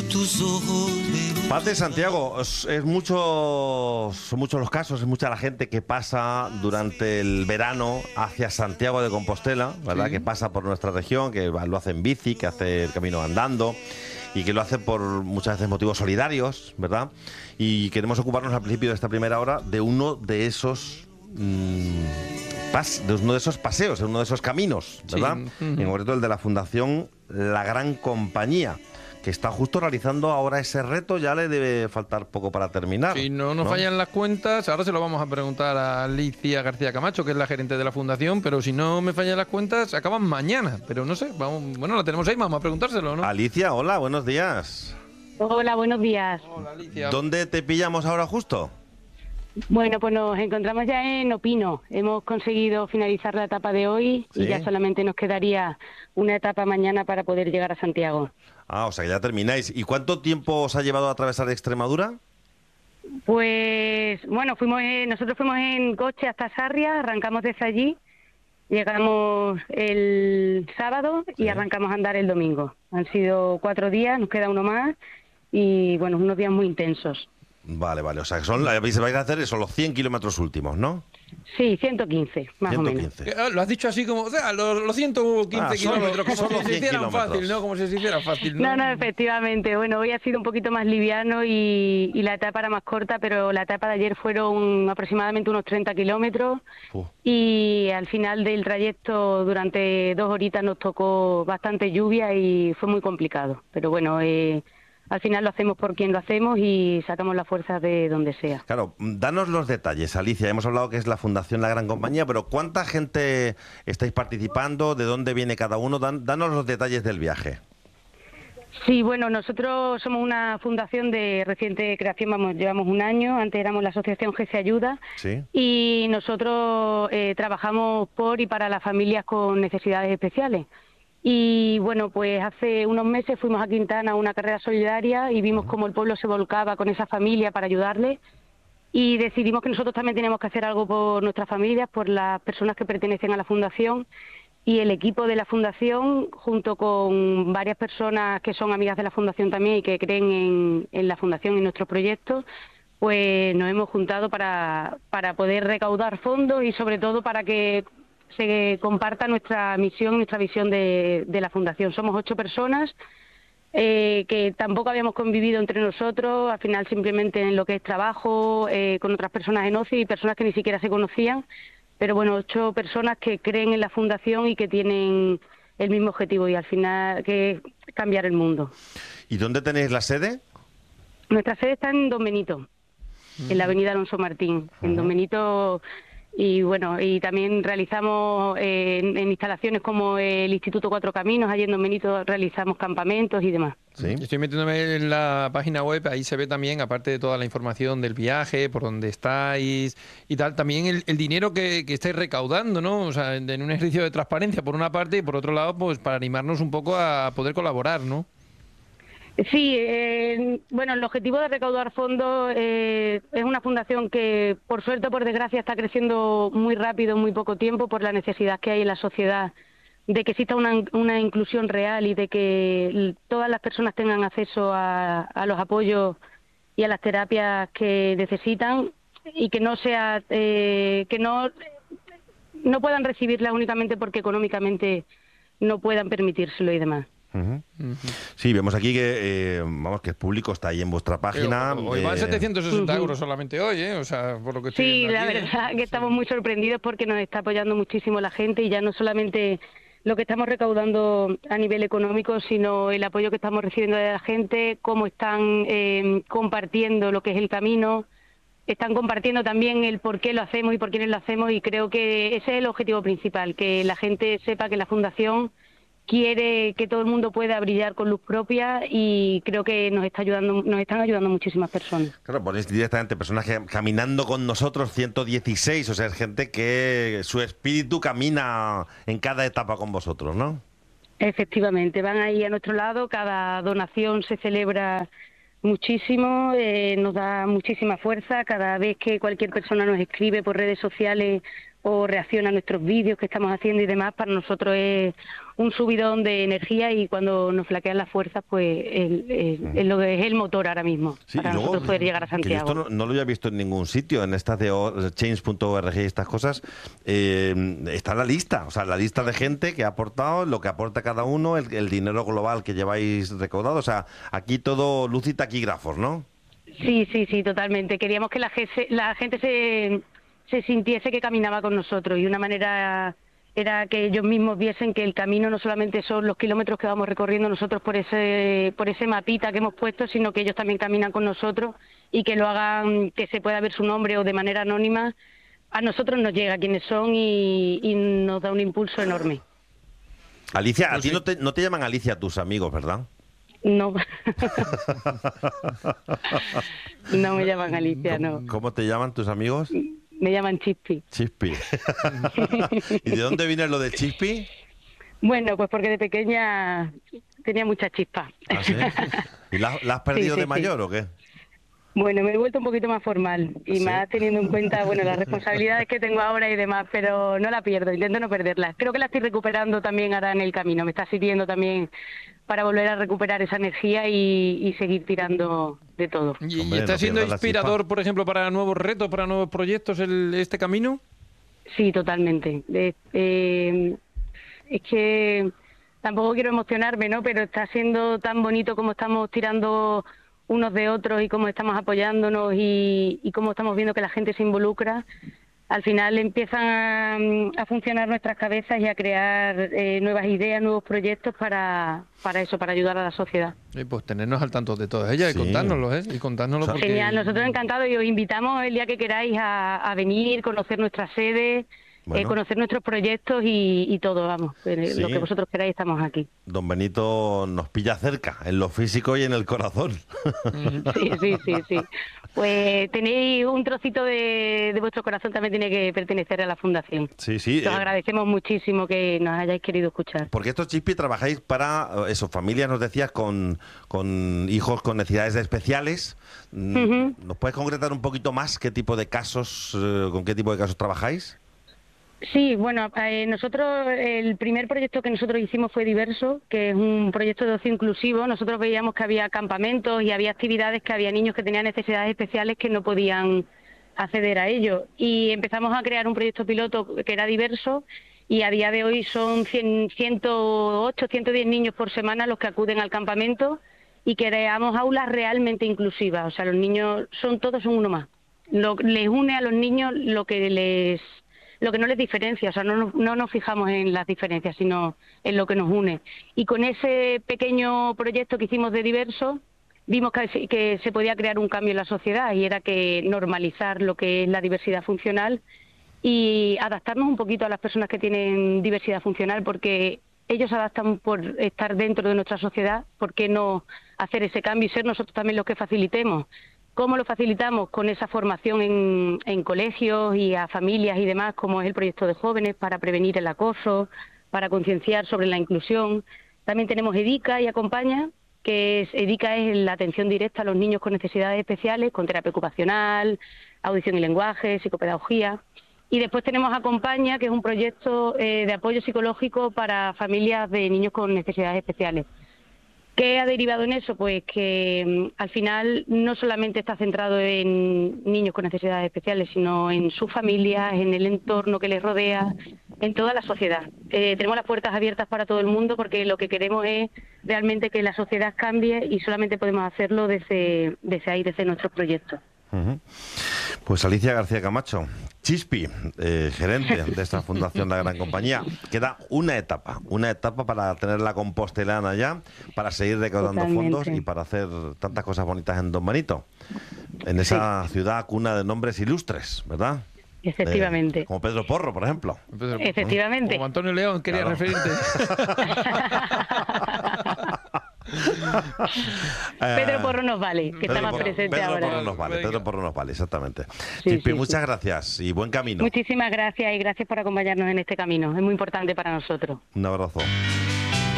Paz de Santiago, son muchos los casos, es mucha la gente que pasa durante el verano hacia Santiago de Compostela, ¿verdad? Sí. Que pasa por nuestra región, que lo hace en bici, que hace el camino andando y que lo hace por muchas veces motivos solidarios, ¿verdad? Y queremos ocuparnos al principio de esta primera hora de uno de esos paseos, de uno de esos caminos, ¿verdad? Sí. En concreto el de la Fundación La Gran Compañía, que está justo realizando ahora ese reto. Ya le debe faltar poco para terminar. Si no nos fallan las cuentas, ahora se lo vamos a preguntar a Alicia García Camacho, que es la gerente de la fundación, pero si no me fallan las cuentas, acaban mañana, pero no sé, bueno, la tenemos ahí, vamos a preguntárselo, ¿no? Alicia, hola, buenos días. Hola, buenos días. Hola, Alicia. ¿Dónde te pillamos ahora justo? Bueno, pues nos encontramos ya en Opino. Hemos conseguido finalizar la etapa de hoy, ¿sí? Y ya solamente nos quedaría una etapa mañana para poder llegar a Santiago. Ah, o sea que ya termináis. ¿Y cuánto tiempo os ha llevado a atravesar Extremadura? Pues bueno, nosotros fuimos en coche hasta Sarria, arrancamos desde allí, llegamos el sábado y arrancamos a andar el domingo. Han sido 4 días, nos queda uno más y bueno, unos días muy intensos. Vale, o sea, vais a hacer eso, los 100 kilómetros últimos, ¿no? Sí, 115, más 115. O menos. Lo has dicho así como, o sea, los 115 kilómetros, como si se hicieran fácil, ¿no? Como si se hiciera fácil, ¿no? No, efectivamente. Bueno, hoy ha sido un poquito más liviano y la etapa era más corta, pero la etapa de ayer fueron aproximadamente unos 30 kilómetros y al final del trayecto, durante 2 horitas, nos tocó bastante lluvia y fue muy complicado. Pero bueno, al final lo hacemos por quien lo hacemos y sacamos la fuerza de donde sea. Claro, danos los detalles, Alicia. Hemos hablado que es la Fundación La Gran Compañía, pero ¿cuánta gente estáis participando? ¿De dónde viene cada uno? Danos los detalles del viaje. Sí, bueno, nosotros somos una fundación de reciente creación, llevamos 1 año, antes éramos la asociación GESE Ayuda, ¿sí? Y nosotros trabajamos por y para las familias con necesidades especiales. Y bueno, pues hace unos meses fuimos a Quintana a una carrera solidaria y vimos cómo el pueblo se volcaba con esa familia para ayudarle y decidimos que nosotros también teníamos que hacer algo por nuestras familias, por las personas que pertenecen a la fundación, y el equipo de la fundación, junto con varias personas que son amigas de la fundación también y que creen en la fundación y en nuestros proyectos, pues nos hemos juntado para poder recaudar fondos y sobre todo para que se comparta nuestra misión, nuestra visión de la Fundación. Somos 8 personas que tampoco habíamos convivido entre nosotros, al final simplemente en lo que es trabajo, con otras personas en ocio y personas que ni siquiera se conocían, pero bueno, 8 personas que creen en la Fundación y que tienen el mismo objetivo y al final que es cambiar el mundo. ¿Y dónde tenéis la sede? Nuestra sede está en Don Benito, en la avenida Alonso Martín, en Don Benito. Y bueno, y también realizamos en instalaciones como el Instituto Cuatro Caminos, allí en Don Benito realizamos campamentos y demás. ¿Sí? Estoy metiéndome en la página web, ahí se ve también, aparte de toda la información del viaje, por dónde estáis y tal, también el dinero que estáis recaudando, ¿no? O sea, en un ejercicio de transparencia por una parte y por otro lado, pues para animarnos un poco a poder colaborar, ¿no? Sí, bueno, el objetivo de recaudar fondos es una fundación que, por suerte o por desgracia, está creciendo muy rápido en muy poco tiempo por la necesidad que hay en la sociedad de que exista una inclusión real y de que todas las personas tengan acceso a los apoyos y a las terapias que necesitan y que no sea que no puedan recibirlas únicamente porque económicamente no puedan permitírselo y demás. Sí, vemos aquí que que el público está ahí en vuestra página. Hoy van 760 euros solamente hoy, o sea, por lo que sí, aquí, la verdad que estamos muy sorprendidos porque nos está apoyando muchísimo la gente y ya no solamente lo que estamos recaudando a nivel económico, sino el apoyo que estamos recibiendo de la gente, cómo están compartiendo lo que es el camino, están compartiendo también el por qué lo hacemos y por quiénes lo hacemos y creo que ese es el objetivo principal, que la gente sepa que la Fundación quiere que todo el mundo pueda brillar con luz propia y creo que nos están ayudando muchísimas personas. Claro, ponéis directamente personas que caminando con nosotros, 116, o sea, es gente que su espíritu camina en cada etapa con vosotros, ¿no? Efectivamente, van ahí a nuestro lado, cada donación se celebra muchísimo, nos da muchísima fuerza, cada vez que cualquier persona nos escribe por redes sociales o reacciona a nuestros vídeos que estamos haciendo y demás, para nosotros es un subidón de energía, y cuando nos flaquean las fuerzas, pues es lo que es el motor ahora mismo, para nosotros poder llegar a Santiago. Esto no lo había visto en ningún sitio, en estas de change.org y estas cosas, está la lista, o sea, la lista de gente que ha aportado, lo que aporta cada uno, el dinero global que lleváis recaudado, o sea, aquí todo luz y taquígrafos, ¿no? Sí, totalmente. Queríamos que la gente se sintiese que caminaba con nosotros, y una manera era que ellos mismos viesen que el camino no solamente son los kilómetros que vamos recorriendo nosotros por ese mapita que hemos puesto, sino que ellos también caminan con nosotros, y que lo hagan, que se pueda ver su nombre o de manera anónima. A nosotros nos llega quiénes son y nos da un impulso enorme. Alicia, a ti no te llaman Alicia tus amigos, ¿verdad? No. No me llaman Alicia, no. ¿Cómo te llaman tus amigos? Me llaman Chispi. Chispi. ¿Y de dónde viene lo de Chispi? Bueno, pues porque de pequeña tenía mucha chispa. ¿Ah, sí? ¿Y la has perdido de mayor o qué? Bueno, me he vuelto un poquito más formal y más teniendo en cuenta, bueno, las responsabilidades que tengo ahora y demás, pero no la pierdo, intento no perderla. Creo que la estoy recuperando también ahora en el camino, me está sirviendo también para volver a recuperar esa energía y seguir tirando de todo. ¿Y está siendo inspirador, por ejemplo, para nuevos retos, para nuevos proyectos este camino? Sí, totalmente. Es que tampoco quiero emocionarme, ¿no? Pero está siendo tan bonito como estamos tirando unos de otros y cómo estamos apoyándonos y cómo estamos viendo que la gente se involucra. Al final empiezan a funcionar nuestras cabezas y a crear nuevas ideas, nuevos proyectos para eso, para ayudar a la sociedad. Pues tenernos al tanto de todas ellas y contárnoslo, ¿eh? Y contárnoslo porque... Genial, nosotros encantados, y os invitamos el día que queráis a venir, conocer nuestra sede, conocer nuestros proyectos y todo, vamos, lo que vosotros queráis, estamos aquí. Don Benito nos pilla cerca, en lo físico y en el corazón. Sí. Pues tenéis un trocito de vuestro corazón, también tiene que pertenecer a la Fundación. Sí. Os agradecemos muchísimo que nos hayáis querido escuchar. Porque estos Chispi trabajáis para familias, nos decías, con hijos con necesidades especiales. ¿Nos puedes concretar un poquito más qué tipo de casos, con qué tipo de casos trabajáis? Sí, bueno, nosotros, el primer proyecto que nosotros hicimos fue Diverso, que es un proyecto de ocio inclusivo. Nosotros veíamos que había campamentos y había actividades, que había niños que tenían necesidades especiales que no podían acceder a ello. Y empezamos a crear un proyecto piloto que era Diverso, y a día de hoy son 108, 110 niños por semana los que acuden al campamento, y creamos aulas realmente inclusivas. O sea, los niños todos son uno más. Les une a los niños lo que no les diferencia, o sea, no nos fijamos en las diferencias, sino en lo que nos une. Y con ese pequeño proyecto que hicimos de Diverso, vimos que se podía crear un cambio en la sociedad, y era que normalizar lo que es la diversidad funcional y adaptarnos un poquito a las personas que tienen diversidad funcional, porque ellos se adaptan por estar dentro de nuestra sociedad. ¿Por qué no hacer ese cambio y ser nosotros también los que facilitemos? ¿Cómo lo facilitamos? Con esa formación en colegios y a familias y demás, como es el proyecto de jóvenes para prevenir el acoso, para concienciar sobre la inclusión. También tenemos EDICA y Acompaña, EDICA es la atención directa a los niños con necesidades especiales, con terapia ocupacional, audición y lenguaje, psicopedagogía. Y después tenemos Acompaña, que es un proyecto de apoyo psicológico para familias de niños con necesidades especiales. ¿Qué ha derivado en eso? Pues que al final no solamente está centrado en niños con necesidades especiales, sino en sus familias, en el entorno que les rodea, en toda la sociedad. Tenemos las puertas abiertas para todo el mundo, porque lo que queremos es realmente que la sociedad cambie, y solamente podemos hacerlo desde ahí, desde nuestros proyectos. Pues Alicia García Camacho, Chispi, gerente de esta Fundación La Gran Compañía. Queda una etapa para tener la compostelana ya, para seguir recaudando fondos y para hacer tantas cosas bonitas en Don Benito, en esa ciudad cuna de nombres ilustres, ¿verdad? Efectivamente. Como Pedro Porro, por ejemplo. Efectivamente. Como Antonio León, quería referirte. Pedro Porro nos vale, que está más presente ahora. Pedro Porro nos vale, exactamente. Sí, Chispi, muchas gracias y buen camino. Muchísimas gracias, y gracias por acompañarnos en este camino. Es muy importante para nosotros. Un abrazo.